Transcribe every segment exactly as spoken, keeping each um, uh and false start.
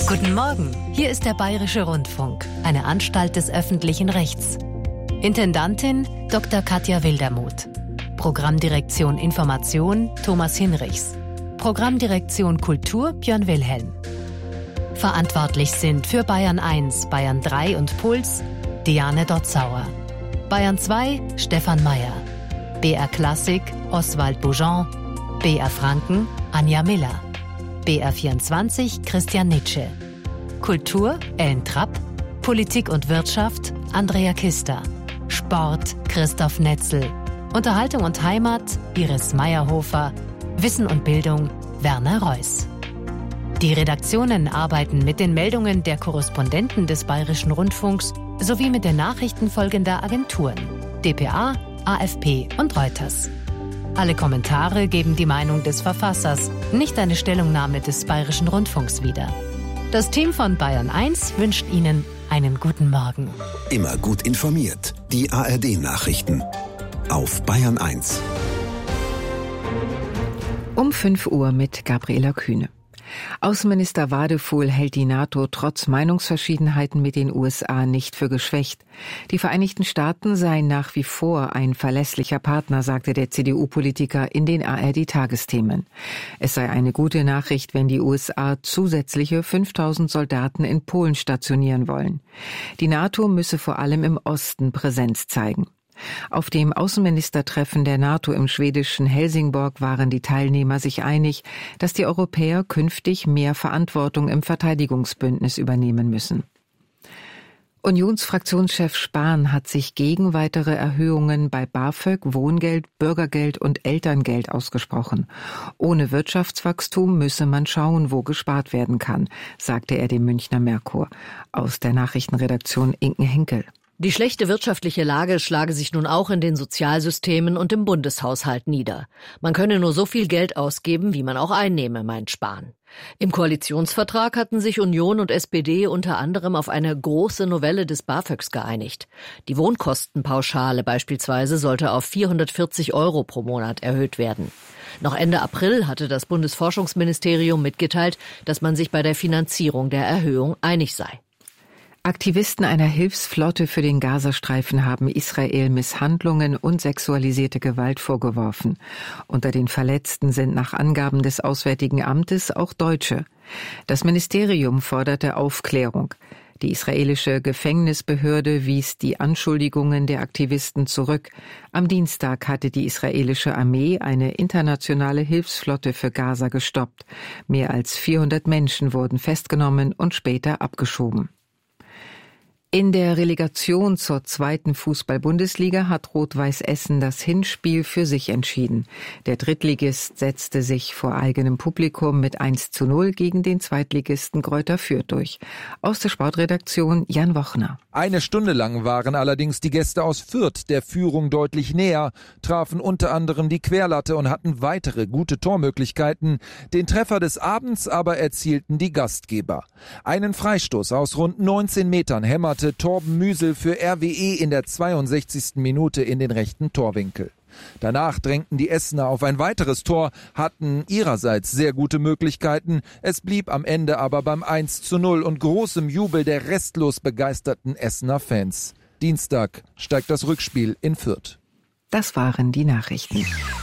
Guten Morgen, hier ist der Bayerische Rundfunk, eine Anstalt des öffentlichen Rechts. Intendantin Doktor Katja Wildermuth. Programmdirektion Information Thomas Hinrichs. Programmdirektion Kultur Björn Wilhelm. Verantwortlich sind für Bayern eins, Bayern drei und Puls Diane Dotzauer. Bayern zwei Stefan Mayer. B R Klassik Oswald Boujon. B R Franken Anja Miller. B R vierundzwanzig Christian Nitsche. Kultur Ellen Trapp. Politik und Wirtschaft Andrea Kister. Sport Christoph Netzel. Unterhaltung und Heimat Iris Meyerhofer. Wissen und Bildung Werner Reuss. Die Redaktionen arbeiten mit den Meldungen der Korrespondenten des Bayerischen Rundfunks sowie mit den Nachrichten folgender Agenturen: D P A, A F P und Reuters. Alle Kommentare geben die Meinung des Verfassers, nicht eine Stellungnahme des Bayerischen Rundfunks wieder. Das Team von Bayern eins wünscht Ihnen einen guten Morgen. Immer gut informiert. Die A R D-Nachrichten auf Bayern eins. Um fünf Uhr mit Gabriela Kühne. Außenminister Wadefuhl hält die NATO trotz Meinungsverschiedenheiten mit den U S A nicht für geschwächt. Die Vereinigten Staaten seien nach wie vor ein verlässlicher Partner, sagte der C D U-Politiker in den A R D-Tagesthemen. Es sei eine gute Nachricht, wenn die U S A zusätzliche fünftausend Soldaten in Polen stationieren wollen. Die NATO müsse vor allem im Osten Präsenz zeigen. Auf dem Außenministertreffen der NATO im schwedischen Helsingborg waren die Teilnehmer sich einig, dass die Europäer künftig mehr Verantwortung im Verteidigungsbündnis übernehmen müssen. Unionsfraktionschef Spahn hat sich gegen weitere Erhöhungen bei BAföG, Wohngeld, Bürgergeld und Elterngeld ausgesprochen. Ohne Wirtschaftswachstum müsse man schauen, wo gespart werden kann, sagte er dem Münchner Merkur. Aus der Nachrichtenredaktion Inken Henkel. Die schlechte wirtschaftliche Lage schlage sich nun auch in den Sozialsystemen und im Bundeshaushalt nieder. Man könne nur so viel Geld ausgeben, wie man auch einnehme, meint Spahn. Im Koalitionsvertrag hatten sich Union und S P D unter anderem auf eine große Novelle des BAföGs geeinigt. Die Wohnkostenpauschale beispielsweise sollte auf vierhundertvierzig Euro pro Monat erhöht werden. Noch Ende April hatte das Bundesforschungsministerium mitgeteilt, dass man sich bei der Finanzierung der Erhöhung einig sei. Aktivisten einer Hilfsflotte für den Gazastreifen haben Israel Misshandlungen und sexualisierte Gewalt vorgeworfen. Unter den Verletzten sind nach Angaben des Auswärtigen Amtes auch Deutsche. Das Ministerium forderte Aufklärung. Die israelische Gefängnisbehörde wies die Anschuldigungen der Aktivisten zurück. Am Dienstag hatte die israelische Armee eine internationale Hilfsflotte für Gaza gestoppt. Mehr als vierhundert Menschen wurden festgenommen und später abgeschoben. In der Relegation zur zweiten Fußball-Bundesliga hat Rot-Weiß Essen das Hinspiel für sich entschieden. Der Drittligist setzte sich vor eigenem Publikum mit eins zu null gegen den Zweitligisten Greuther Fürth durch. Aus der Sportredaktion Jan Wochner. Eine Stunde lang waren allerdings die Gäste aus Fürth der Führung deutlich näher, trafen unter anderem die Querlatte und hatten weitere gute Tormöglichkeiten. Den Treffer des Abends aber erzielten die Gastgeber. Einen Freistoß aus rund neunzehn Metern hämmerte Torben Müsel für R W E in der zweiundsechzigsten Minute in den rechten Torwinkel. Danach drängten die Essener auf ein weiteres Tor, hatten ihrerseits sehr gute Möglichkeiten. Es blieb am Ende aber beim eins zu null und großem Jubel der restlos begeisterten Essener Fans. Dienstag steigt das Rückspiel in Fürth. Das waren die Nachrichten.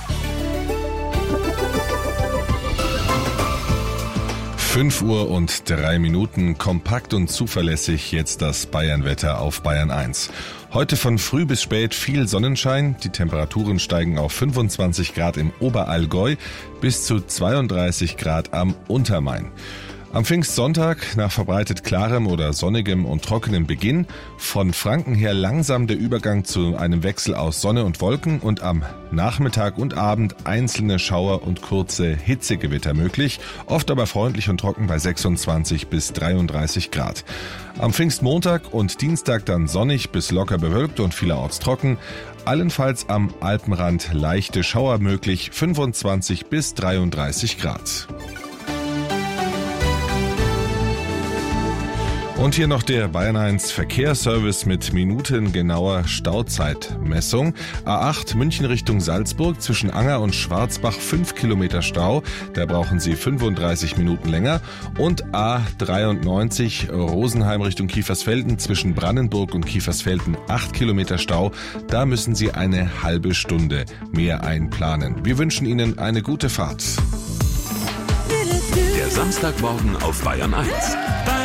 fünf Uhr und drei Minuten, kompakt und zuverlässig jetzt das Bayernwetter auf Bayern eins. Heute von früh bis spät viel Sonnenschein, die Temperaturen steigen auf fünfundzwanzig Grad im Oberallgäu bis zu zweiunddreißig Grad am Untermain. Am Pfingstsonntag, nach verbreitet klarem oder sonnigem und trockenem Beginn, von Franken her langsam der Übergang zu einem Wechsel aus Sonne und Wolken und am Nachmittag und Abend einzelne Schauer und kurze Hitzegewitter möglich, oft aber freundlich und trocken bei sechsundzwanzig bis dreiunddreißig Grad. Am Pfingstmontag und Dienstag dann sonnig bis locker bewölkt und vielerorts trocken, allenfalls am Alpenrand leichte Schauer möglich, fünfundzwanzig bis dreiunddreißig Grad. Und hier noch der Bayern eins Verkehrsservice mit minutengenauer Stauzeitmessung. A acht München Richtung Salzburg zwischen Anger und Schwarzbach fünf Kilometer Stau. Da brauchen Sie fünfunddreißig Minuten länger. Und A dreiundneunzig Rosenheim Richtung Kiefersfelden zwischen Brandenburg und Kiefersfelden acht Kilometer Stau. Da müssen Sie eine halbe Stunde mehr einplanen. Wir wünschen Ihnen eine gute Fahrt. Der Samstagmorgen auf Bayern eins.